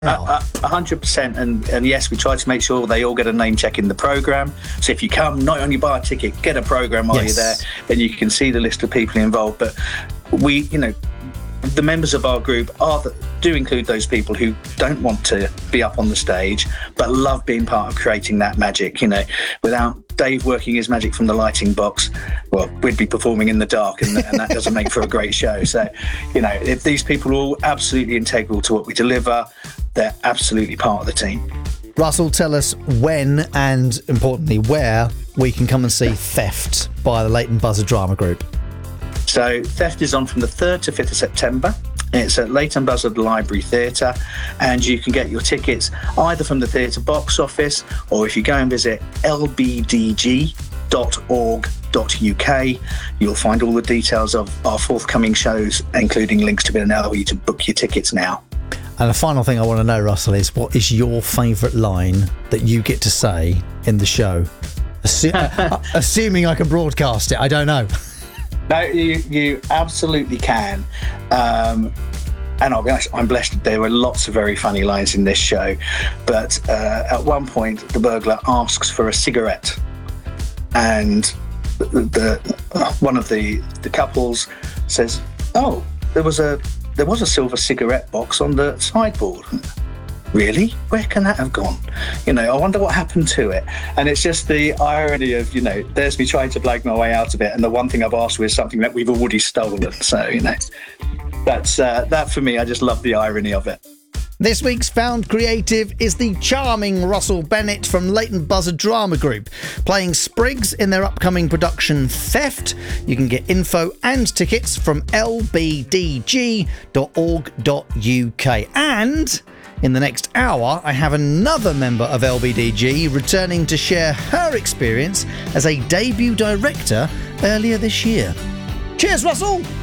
100%, and yes, we try to make sure they all get a name check in the programme. So if you come, not only buy a ticket, get a programme while you're there, then you can see the list of people involved. But we, the members of our group do include those people who don't want to be up on the stage but love being part of creating that magic. Without Dave working his magic from the lighting box, well, we'd be performing in the dark, and that doesn't make for a great show. So, if these people are all absolutely integral to what we deliver, they're absolutely part of the team. Russell, tell us when and, importantly, where we can come and see Theft by the Leighton Buzzard Drama Group. So Theft is on from the 3rd to 5th of September. It's at Leighton Buzzard Library Theatre, and you can get your tickets either from the theatre box office, or if you go and visit lbdg.org.uk, you'll find all the details of our forthcoming shows, including links to enable you to book your tickets now. And the final thing I want to know, Russell, is what is your favourite line that you get to say in the show? Assuming I can broadcast it, I don't know. No, you absolutely can. And I'll be honest, I'm blessed. There were lots of very funny lines in this show. But at one point, the burglar asks for a cigarette. And one of the couples says, "Oh, there was a silver cigarette box on the sideboard." Really? Where can that have gone? I wonder what happened to it. And it's just the irony of, there's me trying to blag my way out of it, and the one thing I've asked for is something that we've already stolen. So, that's that for me. I just love the irony of it. This week's Found Creative is the charming Russell Bennett from Leighton Buzzard Drama Group, playing Spriggs in their upcoming production Theft. You can get info and tickets from lbdg.org.uk. And in the next hour, I have another member of LBDG returning to share her experience as a debut director earlier this year. Cheers, Russell!